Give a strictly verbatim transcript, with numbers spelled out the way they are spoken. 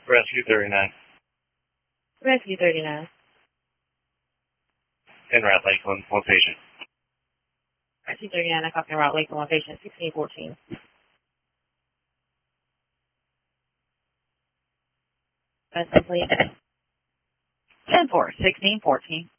Rescue thirty-nine. Rescue thirty-nine. En route, Lakeland, one patient. Rescue thirty-nine, I copy en route, Lakeland, one patient, sixteen fourteen. That's complete. ten four, sixteen fourteen.